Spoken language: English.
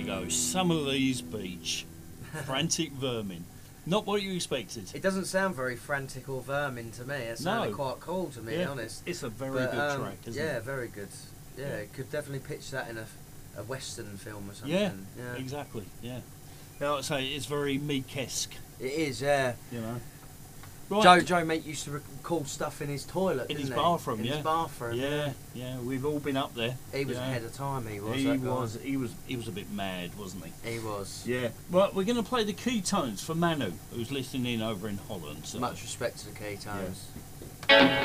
go. Summerlees Beach. Frantic Vermin. Not what you expected. It doesn't sound very frantic or vermin to me. It sounded quite cool to me, honest. It's a very good track, isn't it? Yeah, very good. Yeah, it could definitely pitch that in a western film or something. Yeah, exactly. Yeah. Like I say, it's very Meek-esque. It is, yeah. You know. Right. Joe mate used to record stuff in his toilet, in didn't his he? bathroom. In his bathroom. Yeah. We've all been up there. He was ahead of time. He was a bit mad, wasn't he? He was. Yeah. Right, we're going to play the Keytones for Manu, who's listening in over in Holland. So. Much respect to the Keytones. Yeah.